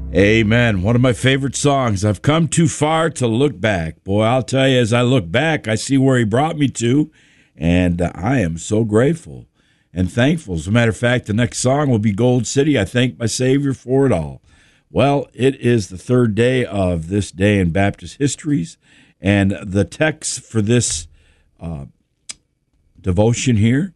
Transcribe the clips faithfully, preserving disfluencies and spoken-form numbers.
Amen. One of my favorite songs. I've come too far to look back. Boy, I'll tell you, as I look back, I see where he brought me to, and uh, I am so grateful and thankful. As a matter of fact, the next song will be Gold City. I thank my Savior for it all. Well, it is the third day of this day in Baptist histories, and the text for this uh, devotion here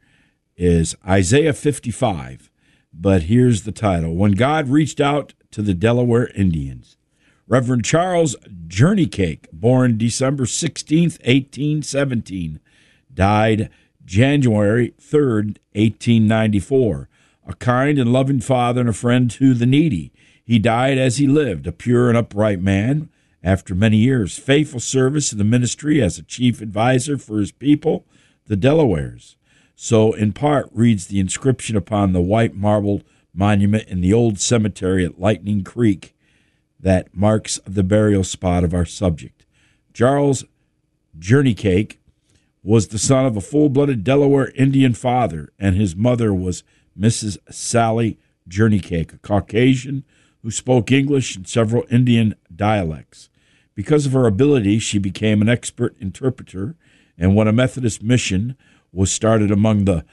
is Isaiah fifty-five. But here's the title: When God Reached Out to the Delaware Indians. Reverend Charles Journeycake, born December sixteenth, eighteen seventeen, died January third, eighteen ninety-four. A kind and loving father and a friend to the needy. He died as he lived, a pure and upright man. After many years' faithful service in the ministry as a chief advisor for his people, the Delawares. So, in part, reads the inscription upon the white marble monument in the old cemetery at Lightning Creek that marks the burial spot of our subject. Charles Journeycake was the son of a full-blooded Delaware Indian father, and his mother was Missus Sally Journeycake, a Caucasian who spoke English and several Indian dialects. Because of her ability, she became an expert interpreter, and when a Methodist mission was started among the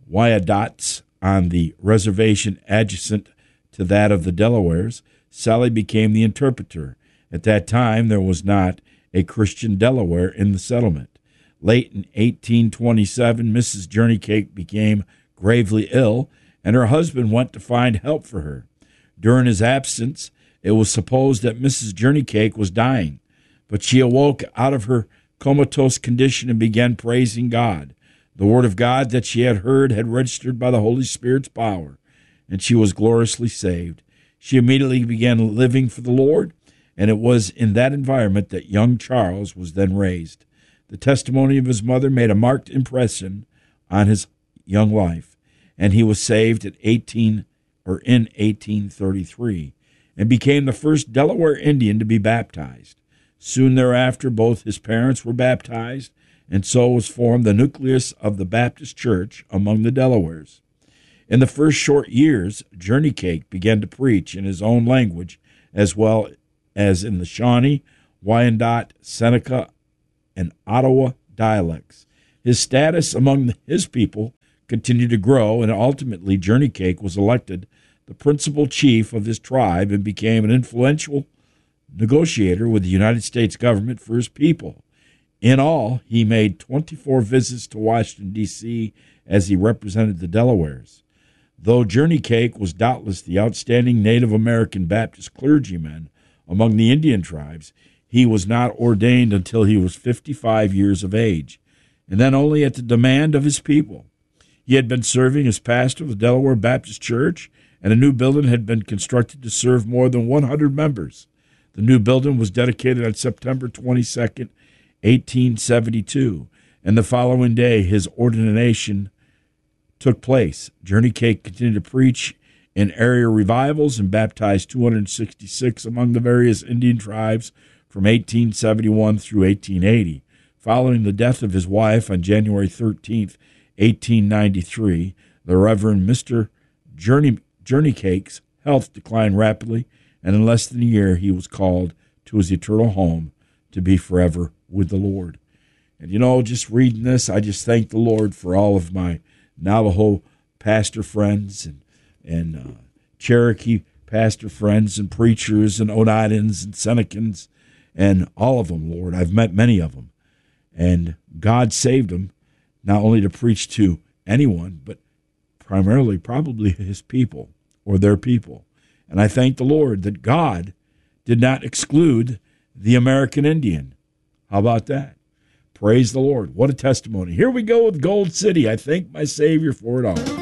Wyandots on the reservation adjacent to that of the Delawares, Sally became the interpreter. At that time, there was not a Christian Delaware in the settlement. Late in eighteen twenty-seven, Missus Journeycake became gravely ill, and her husband went to find help for her. During his absence, it was supposed that Missus Journeycake was dying, but she awoke out of her comatose condition and began praising God. The word of God that she had heard had registered by the Holy Spirit's power, and she was gloriously saved. She immediately began living for the Lord, and it was in that environment that young Charles was then raised. The testimony of his mother made a marked impression on his young life, and he was saved at eighteen or in eighteen thirty-three, and became the first Delaware Indian to be baptized. Soon thereafter, both his parents were baptized, and so was formed the nucleus of the Baptist Church among the Delawares. In the first short years, Journeycake began to preach in his own language, as well as in the Shawnee, Wyandot, Seneca, and Ottawa dialects. His status among his people continued to grow, and ultimately Journeycake was elected the principal chief of his tribe and became an influential negotiator with the United States government for his people. In all, he made twenty-four visits to Washington, D C as he represented the Delawares. Though Journeycake was doubtless the outstanding Native American Baptist clergyman among the Indian tribes, he was not ordained until he was fifty-five years of age, and then only at the demand of his people. He had been serving as pastor of the Delaware Baptist Church, and a new building had been constructed to serve more than one hundred members. The new building was dedicated on September twenty-second, eighteen seventy-two, and the following day his ordination took place. Journeycake continued to preach in area revivals and baptized two hundred sixty-six among the various Indian tribes from eighteen seventy-one through eighteen eighty. Following the death of his wife on January thirteenth, eighteen ninety-three, the Reverend Mister Journey, Journeycake's health declined rapidly, and in less than a year he was called to his eternal home to be forever with the Lord. And you know, just reading this, I just thank the Lord for all of my Navajo pastor friends and and uh, Cherokee pastor friends and preachers and Oneidas and Senecans and all of them, Lord. I've met many of them. And God saved them not only to preach to anyone, but primarily probably his people or their people. And I thank the Lord that God did not exclude the American Indian. How about that? Praise the Lord. What a testimony. Here we go with Gold City. I thank my Savior for it all.